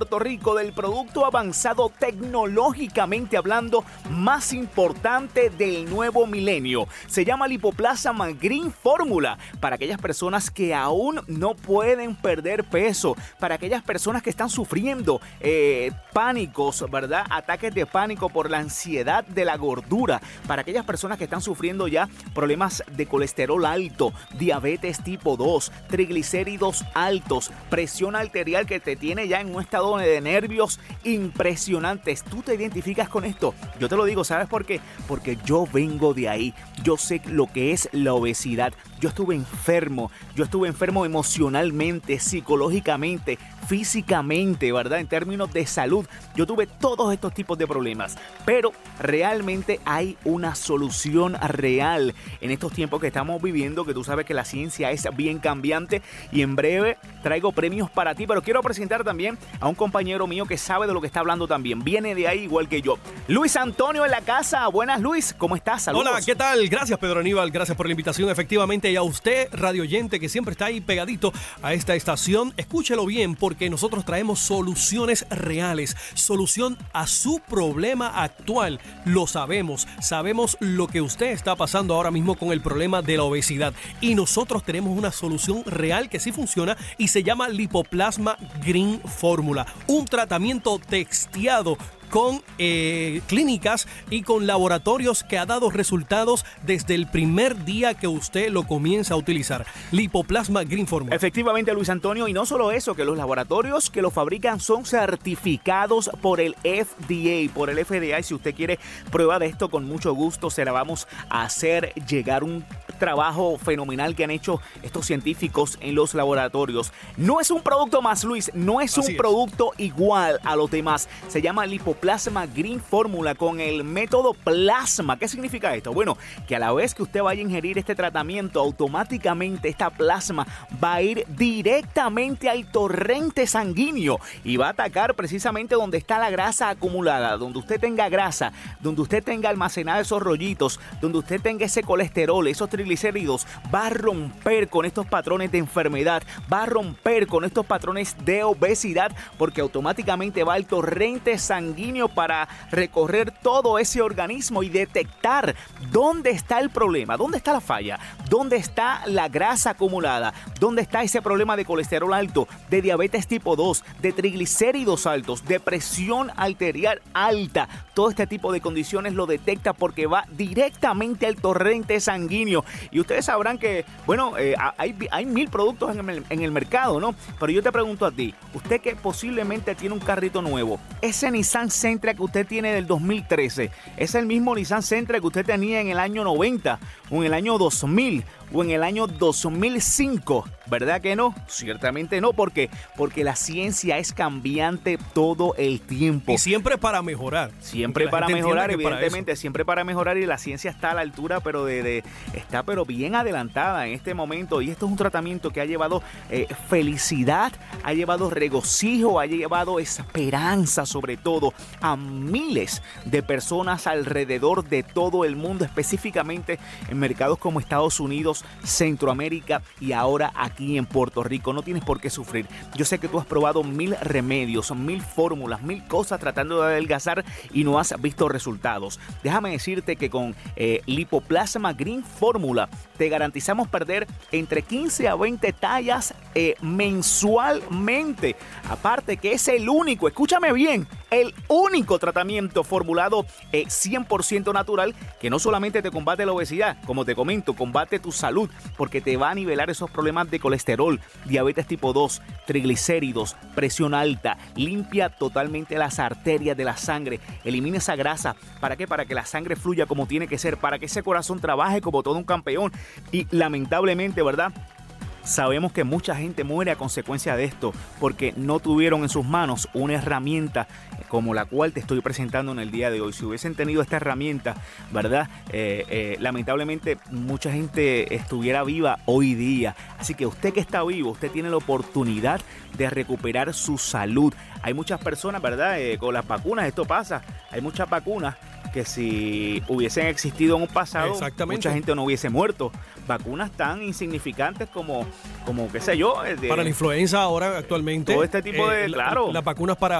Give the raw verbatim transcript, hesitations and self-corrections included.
Puerto Rico del producto avanzado tecnológicamente hablando más importante del nuevo milenio. Se llama Lipoplasma Green Fórmula para aquellas personas que aún no pueden perder peso, para aquellas personas que están sufriendo eh, pánicos, ¿verdad? Ataques de pánico por la ansiedad de la gordura, para aquellas personas que están sufriendo ya problemas de colesterol alto, diabetes tipo dos, triglicéridos altos, presión arterial que te tiene ya en un estado de nervios impresionantes. ¿Tú te identificas con esto? Yo te lo digo, ¿sabes por qué? Porque yo vengo de ahí. Yo sé lo que es la obesidad. Yo estuve enfermo. Yo estuve enfermo emocionalmente, psicológicamente, físicamente, ¿verdad? En términos de salud. Yo tuve todos estos tipos de problemas. Pero realmente hay una solución real en estos tiempos que estamos viviendo, que tú sabes que la ciencia es bien cambiante y en breve traigo premios para ti. Pero quiero presentar también a un compañero mío que sabe de lo que está hablando también. Viene de ahí igual que yo. Luis Antonio en la casa. Buenas, Luis. ¿Cómo estás? Saludos. Hola, ¿qué tal? Gracias, Pedro Aníbal. Gracias por la invitación. Efectivamente, y a usted, radio oyente, que siempre está ahí pegadito a esta estación, escúchelo bien, porque nosotros traemos soluciones reales, solución a su problema actual. Lo sabemos, sabemos lo que usted está pasando ahora mismo con el problema de la obesidad, y nosotros tenemos una solución real que sí funciona y se llama Lipoplasma Green Fórmula, un tratamiento texteado con eh, clínicas y con laboratorios que ha dado resultados desde el primer día que usted lo comienza a utilizar. Lipoplasma Green Fórmula. Efectivamente, Luis Antonio, y no solo eso, que los laboratorios que lo fabrican son certificados por el F D A, por el F D A. Y si usted quiere prueba de esto, con mucho gusto se la vamos a hacer llegar. Un trabajo fenomenal que han hecho estos científicos en los laboratorios. No es un producto más, Luis, no es Así un es. producto igual a los demás. Se llama Lipoplasma Plasma Green Fórmula con el método plasma. ¿Qué significa esto? Bueno, que a la vez que usted vaya a ingerir este tratamiento, automáticamente esta plasma va a ir directamente al torrente sanguíneo y va a atacar precisamente donde está la grasa acumulada, donde usted tenga grasa, donde usted tenga almacenada esos rollitos, donde usted tenga ese colesterol, esos triglicéridos. Va a romper con estos patrones de enfermedad, va a romper con estos patrones de obesidad, porque automáticamente va al torrente sanguíneo para recorrer todo ese organismo y detectar dónde está el problema, dónde está la falla, dónde está la grasa acumulada, dónde está ese problema de colesterol alto, de diabetes tipo dos, de triglicéridos altos, de presión arterial alta. Todo este tipo de condiciones lo detecta porque va directamente al torrente sanguíneo. Y ustedes sabrán que, bueno, eh, hay, hay mil productos en el, en el mercado, ¿no? Pero yo te pregunto a ti, usted que posiblemente tiene un carrito nuevo, ese Nissan Sentra que usted tiene del dos mil trece, ¿es el mismo Nissan Sentra que usted tenía en el año noventa o en el año dos mil o en el año dos mil cinco? ¿Verdad que no? Ciertamente no. ¿Por qué? Porque la ciencia es cambiante todo el tiempo. Y siempre para mejorar. Siempre para mejorar, evidentemente, siempre para mejorar, y la ciencia está a la altura, pero de, de está pero bien adelantada en este momento. Y esto es un tratamiento que ha llevado eh, felicidad, ha llevado regocijo, ha llevado esperanza, sobre todo a miles de personas alrededor de todo el mundo, específicamente en mercados como Estados Unidos, Centroamérica y ahora aquí en Puerto Rico. No tienes por qué sufrir. Yo sé que tú has probado mil remedios, mil fórmulas, mil cosas tratando de adelgazar y no has visto resultados. Déjame decirte que con eh, Lipoplasma Green Fórmula te garantizamos perder entre quince a veinte tallas eh, mensualmente. Aparte que es el único, escúchame bien, el único tratamiento formulado eh, cien por ciento natural que no solamente te combate la obesidad, como te comento, combate tu salud, porque te va a nivelar esos problemas de colesterol, diabetes tipo dos, triglicéridos, presión alta, limpia totalmente las arterias de la sangre, elimina esa grasa. ¿Para qué? Para que la sangre fluya como tiene que ser, para que ese corazón trabaje como todo un campeón. Y lamentablemente, ¿verdad?, sabemos que mucha gente muere a consecuencia de esto porque no tuvieron en sus manos una herramienta como la cual te estoy presentando en el día de hoy. Si hubiesen tenido esta herramienta, ¿verdad? Eh, eh, lamentablemente mucha gente estuviera viva hoy día. Así que usted que está vivo, usted tiene la oportunidad de recuperar su salud. Hay muchas personas, ¿verdad? Eh, con las vacunas esto pasa. Hay muchas vacunas que si hubiesen existido en un pasado, mucha gente no hubiese muerto. Vacunas tan insignificantes como, como qué sé yo. De, para la influenza ahora actualmente. Todo este tipo de, eh, claro. La, las vacunas para